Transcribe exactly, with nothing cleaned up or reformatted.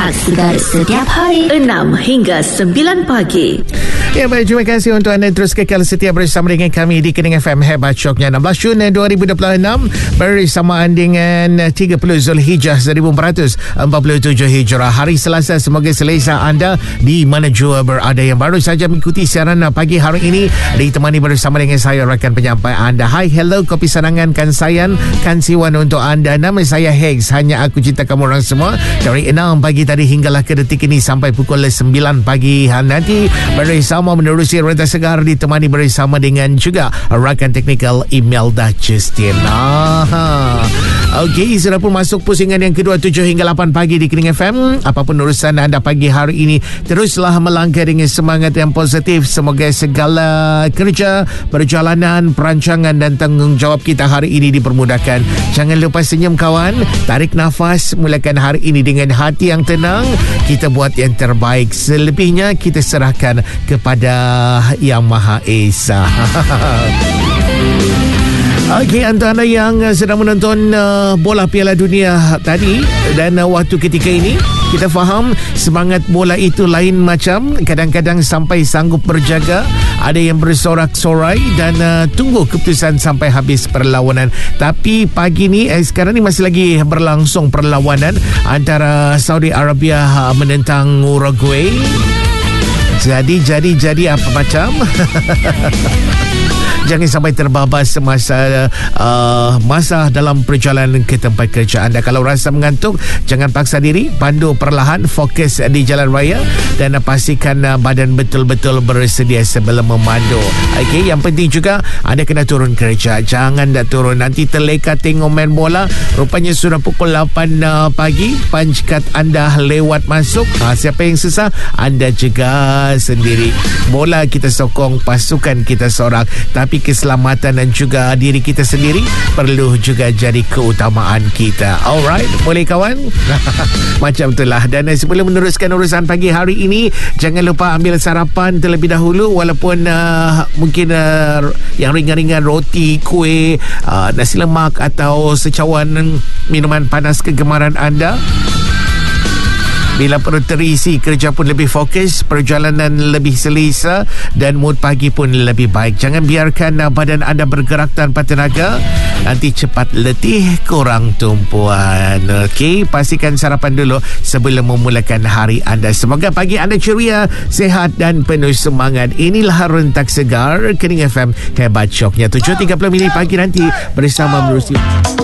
Tak Segar setiap hari enam hingga sembilan pagi. Ya, baik, terima kasih untuk anda terus kekal setia bersama dengan kami di Kening F M Hebat Shocknya enam belas Jun dua ribu dua puluh enam bersamaan dengan tiga puluh Zulhijjah seribu empat ratus empat puluh tujuh Hijrah, hari Selasa. Semoga selesa anda di mana jua berada yang baru saja mengikuti siaran pagi hari ini, ditemani bersama dengan saya rakan penyampai anda. Hai, hello, kopi sanangan kan sayan kan siwan untuk anda. Nama saya Hex, hanya aku cinta kamu orang semua. Dari enam pagi tadi hinggalah ke detik ini sampai pukul sembilan pagi nanti bersama menerusi Rentas Segar, ditemani bersama dengan juga rakan teknikal Imelda Justin. Aha. Okey, sudah pun masuk pusingan yang kedua tujuh hingga lapan pagi di Kening F M. Apapun urusan anda pagi hari ini, teruslah melangkah dengan semangat yang positif. Semoga segala kerja, perjalanan, perancangan dan tanggungjawab kita hari ini dipermudahkan. Jangan lupa senyum kawan, tarik nafas, mulakan hari ini dengan hati yang tenang. Kita buat yang terbaik. Selebihnya kita serahkan kepada Yang Maha Esa. Okey, untuk anda yang sedang menonton uh, bola Piala Dunia tadi dan uh, waktu ketika ini, kita faham semangat bola itu lain macam. Kadang-kadang sampai sanggup berjaga, ada yang bersorak-sorai dan uh, tunggu keputusan sampai habis perlawanan. Tapi pagi ni, eh, sekarang ni masih lagi berlangsung perlawanan antara Saudi Arabia uh, menentang Uruguay. Jadi, jadi, jadi apa macam? Jangan sampai terbabas semasa uh, masa dalam perjalanan ke tempat kerja anda. Kalau rasa mengantuk, jangan paksa diri, pandu perlahan, fokus di jalan raya dan pastikan uh, badan betul-betul bersedia sebelum memandu. Okey, yang penting juga anda kena turun kerja. Jangan dah turun nanti terleka tengok main bola. Rupanya sudah pukul lapan uh, pagi, punch card anda lewat masuk. Ha, siapa yang susah? Anda juga sendiri. Bola kita sokong, pasukan kita sorak, tapi keselamatan dan juga diri kita sendiri perlu juga jadi keutamaan kita. Alright, boleh kawan? Macam itulah. Dan sebelum meneruskan urusan pagi hari ini, jangan lupa ambil sarapan terlebih dahulu. Walaupun uh, mungkin uh, yang ringan-ringan, roti, kuih, uh, nasi lemak atau secawan minuman panas kegemaran anda. Bila perut terisi, kerja pun lebih fokus, perjalanan lebih selesa dan mood pagi pun lebih baik. Jangan biarkan badan anda bergerak tanpa tenaga. Nanti cepat letih, kurang tumpuan. Okey, pastikan sarapan dulu sebelum memulakan hari anda. Semoga pagi anda ceria, sehat dan penuh semangat. Inilah Rentak Segar, Kening F M Hebat Shocknya tujuh tiga puluh minit pagi nanti bersama menerusi